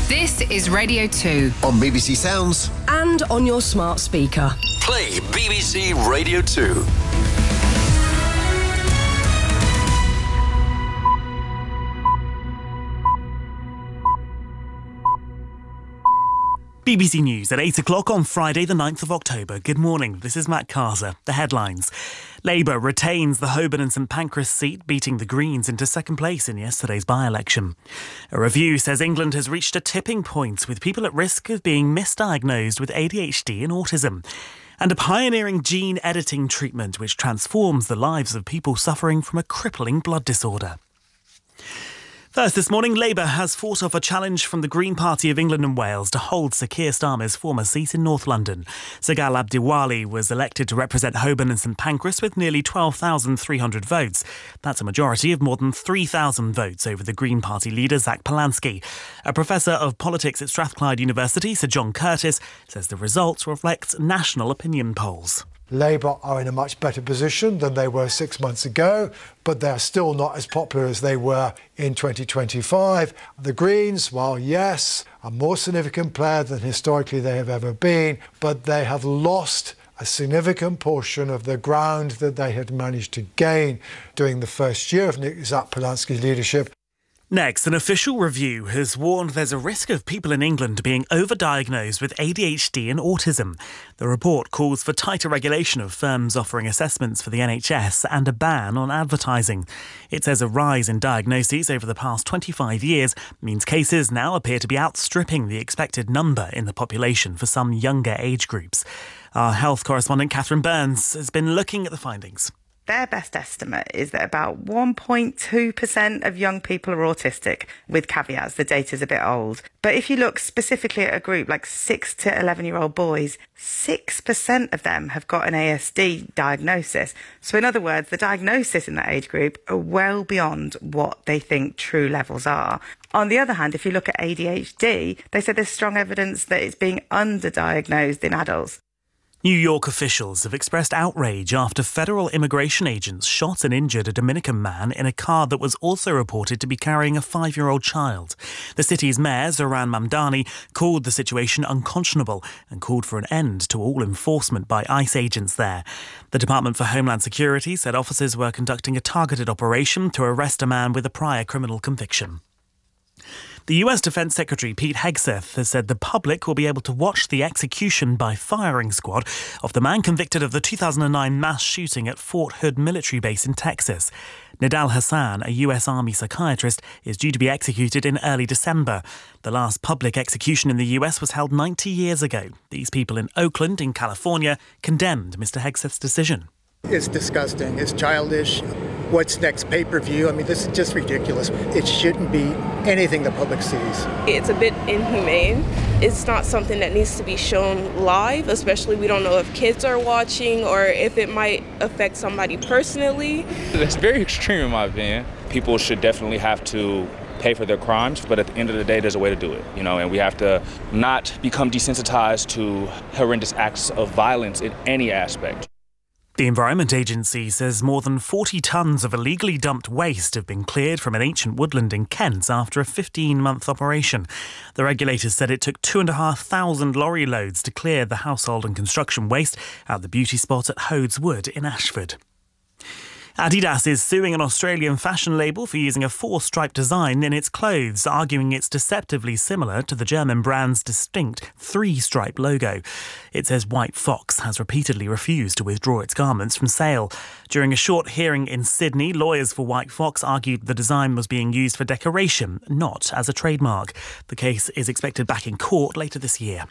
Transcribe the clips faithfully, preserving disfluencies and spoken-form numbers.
This is Radio two. On B B C Sounds. And on your smart speaker. Play B B C Radio two. B B C News at eight o'clock on Friday the ninth of October. Good morning, this is Matt Carter. The headlines. Labour retains the Holborn and St Pancras seat, beating the Greens into second place in yesterday's by-election. A review says England has reached a tipping point with people at risk of being misdiagnosed with A D H D and autism. And a pioneering gene editing treatment which transforms the lives of people suffering from a crippling blood disorder. First this morning, Labour has fought off a challenge from the Green Party of England and Wales to hold Sir Keir Starmer's former seat in North London. Sagal Abdiwali was elected to represent Holborn and St Pancras with nearly twelve thousand three hundred votes. That's a majority of more than three thousand votes over the Green Party leader, Zach Polanski. A professor of politics at Strathclyde University, Sir John Curtis, says the results reflect national opinion polls. Labour are in a much better position than they were six months ago, but they're still not as popular as they were in twenty twenty-five. The Greens, while yes, a more significant player than historically they have ever been, but they have lost a significant portion of the ground that they had managed to gain during the first year of Zach Polanski's leadership. Next, an official review has warned there's a risk of people in England being overdiagnosed with A D H D and autism. The report calls for tighter regulation of firms offering assessments for the N H S and a ban on advertising. It says a rise in diagnoses over the past twenty-five years means cases now appear to be outstripping the expected number in the population for some younger age groups. Our health correspondent Catherine Burns has been looking at the findings. Their best estimate is that about one point two percent of young people are autistic, with caveats, the data's a bit old. But if you look specifically at a group like six to eleven-year-old boys, six percent of them have got an A S D diagnosis. So in other words, the diagnosis in that age group are well beyond what they think true levels are. On the other hand, if you look at A D H D, they said there's strong evidence that it's being underdiagnosed in adults. New York officials have expressed outrage after federal immigration agents shot and injured a Dominican man in a car that was also reported to be carrying a five-year-old child. The city's mayor, Zoran Mamdani, called the situation unconscionable and called for an end to all enforcement by ICE agents there. The Department for Homeland Security said officers were conducting a targeted operation to arrest a man with a prior criminal conviction. The U S Defense Secretary Pete Hegseth has said the public will be able to watch the execution by firing squad of the man convicted of the two thousand nine mass shooting at Fort Hood military base in Texas. Nidal Hassan, a U S Army psychiatrist, is due to be executed in early December. The last public execution in the U S was held ninety years ago. These people in Oakland, in California, condemned Mister Hegseth's decision. It's disgusting. It's childish. What's next? Pay-per-view? I mean, this is just ridiculous. It shouldn't be anything the public sees. It's a bit inhumane. It's not something that needs to be shown live, especially we don't know if kids are watching or if it might affect somebody personally. It's very extreme in my opinion. People should definitely have to pay for their crimes, but at the end of the day, there's a way to do it, you know, and we have to not become desensitized to horrendous acts of violence in any aspect. The Environment Agency says more than forty tonnes of illegally dumped waste have been cleared from an ancient woodland in Kent after a fifteen-month operation. The regulators said it took two and a half thousand lorry loads to clear the household and construction waste at the beauty spot at Hodes Wood in Ashford. Adidas is suing an Australian fashion label for using a four-stripe design in its clothes, arguing it's deceptively similar to the German brand's distinct three-stripe logo. It says White Fox has repeatedly refused to withdraw its garments from sale. During a short hearing in Sydney, lawyers for White Fox argued the design was being used for decoration, not as a trademark. The case is expected back in court later this year.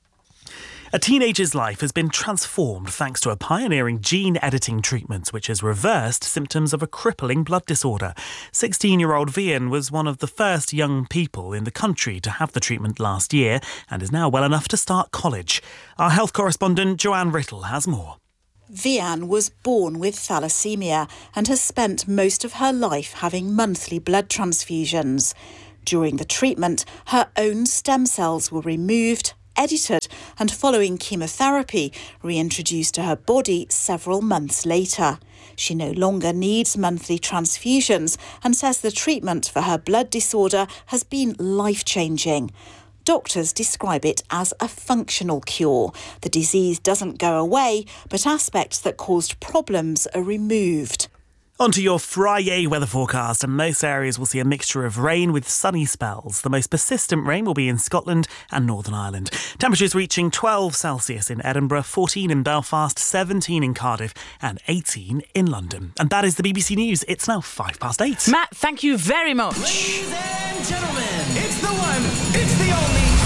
A teenager's life has been transformed thanks to a pioneering gene editing treatment which has reversed symptoms of a crippling blood disorder. sixteen-year-old Vian was one of the first young people in the country to have the treatment last year and is now well enough to start college. Our health correspondent Joanne Riddle has more. Vian was born with thalassemia and has spent most of her life having monthly blood transfusions. During the treatment, her own stem cells were removed, edited and following chemotherapy reintroduced to her body several months later. She no longer needs monthly transfusions and says the treatment for her blood disorder has been life-changing. doctors describe it as a functional cure. The disease doesn't go away, but aspects that caused problems are removed. On to your Friday weather forecast, and most areas will see a mixture of rain with sunny spells. The most persistent rain will be in Scotland and Northern Ireland. Temperatures reaching twelve Celsius in Edinburgh, fourteen in Belfast, seventeen in Cardiff and eighteen in London. And that is the B B C News. It's now five past eight. Matt, thank you very much. Ladies and gentlemen, it's the one, it's the only